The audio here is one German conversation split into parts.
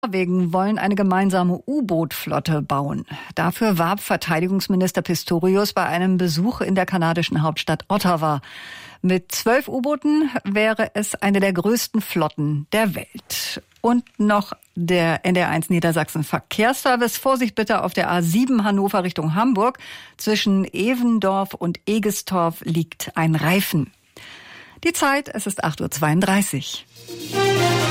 Norwegen wollen eine gemeinsame U-Boot-Flotte bauen. Dafür warb Verteidigungsminister Pistorius bei einem Besuch in der kanadischen Hauptstadt Ottawa. Mit 12 U-Booten wäre es eine der größten Flotten der Welt. Und noch der NDR1 Niedersachsen Verkehrsservice. Vorsicht bitte auf der A7 Hannover Richtung Hamburg. Zwischen Evendorf und Egestorf liegt ein Reifen. Die Zeit, es ist 8:32 Uhr.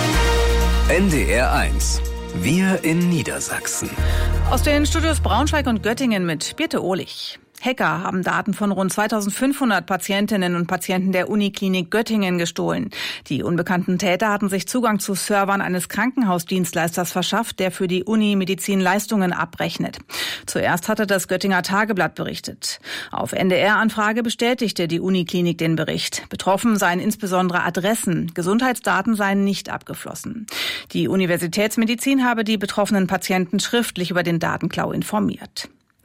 NDR1. Wir in Niedersachsen. Aus den Studios Braunschweig und Göttingen mit Birte Ohlich. Hacker haben Daten von rund 2500 Patientinnen und Patienten der Uniklinik Göttingen gestohlen. Die unbekannten Täter hatten sich Zugang zu Servern eines Krankenhausdienstleisters verschafft, der für die Uni Medizin Leistungen abrechnet. Zuerst hatte das Göttinger Tageblatt berichtet. Auf NDR-Anfrage bestätigte die Uniklinik den Bericht. Betroffen seien insbesondere Adressen. Gesundheitsdaten seien nicht abgeflossen. Die Universitätsmedizin habe die betroffenen Patienten schriftlich über den Datenklau informiert.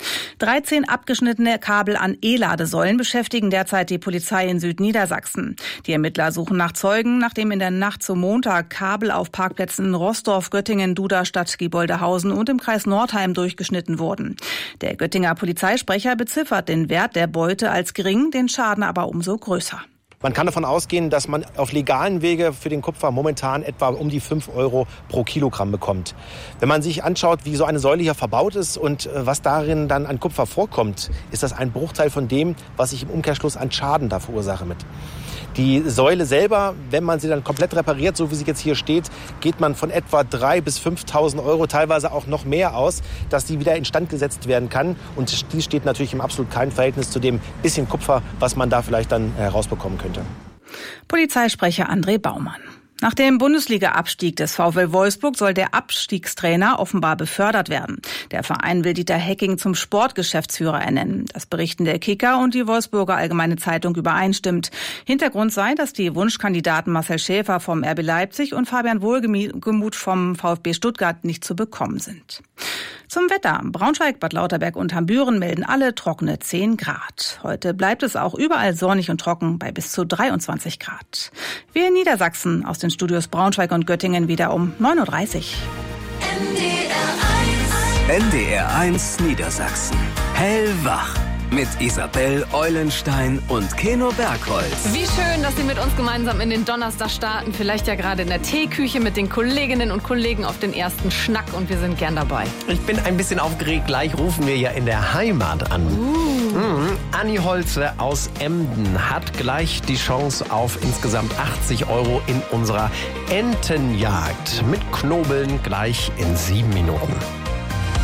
13 abgeschnittene Kabel an E-Ladesäulen beschäftigen derzeit die Polizei in Südniedersachsen. Die Ermittler suchen nach Zeugen, nachdem in der Nacht zum Montag Kabel auf Parkplätzen in Roßdorf, Göttingen, Duderstadt, Gieboldehausen und im Kreis Nordheim durchgeschnitten wurden. Der Göttinger Polizeisprecher beziffert den Wert der Beute als gering, den Schaden aber umso größer. Man kann davon ausgehen, dass man auf legalen Wege für den Kupfer momentan etwa um die 5 Euro pro Kilogramm bekommt. Wenn man sich anschaut, wie so eine Säule hier verbaut ist und was darin dann an Kupfer vorkommt, ist das ein Bruchteil von dem, was ich im Umkehrschluss an Schaden da verursache mit. Die Säule selber, wenn man sie dann komplett repariert, so wie sie jetzt hier steht, geht man von etwa 3.000 bis 5.000 Euro, teilweise auch noch mehr aus, dass die wieder instand gesetzt werden kann. Und dies steht natürlich im absolut keinem Verhältnis zu dem bisschen Kupfer, was man da vielleicht dann herausbekommen könnte. Polizeisprecher André Baumann. Nach dem Bundesliga-Abstieg des VfL Wolfsburg soll der Abstiegstrainer offenbar befördert werden. Der Verein will Dieter Hecking zum Sportgeschäftsführer ernennen. Das berichten der Kicker und die Wolfsburger Allgemeine Zeitung übereinstimmt. Hintergrund sei, dass die Wunschkandidaten Marcel Schäfer vom RB Leipzig und Fabian Wohlgemuth vom VfB Stuttgart nicht zu bekommen sind. Zum Wetter. Braunschweig, Bad Lauterberg und Hambüren melden alle trockene 10 Grad. Heute bleibt es auch überall sonnig und trocken bei bis zu 23 Grad. Wir in Niedersachsen aus den Studios Braunschweig und Göttingen wieder um 9:30 Uhr. NDR1 Niedersachsen. Hellwach. Mit Isabel Eulenstein und Keno Bergholz. Wie schön, dass Sie mit uns gemeinsam in den Donnerstag starten. Vielleicht ja gerade in der Teeküche mit den Kolleginnen und Kollegen auf den ersten Schnack. Und wir sind gern dabei. Ich bin ein bisschen aufgeregt. Gleich rufen wir ja in der Heimat an. Anni Holze aus Emden hat gleich die Chance auf insgesamt 80 Euro in unserer Entenjagd. Mit Knobeln gleich in 7 Minuten.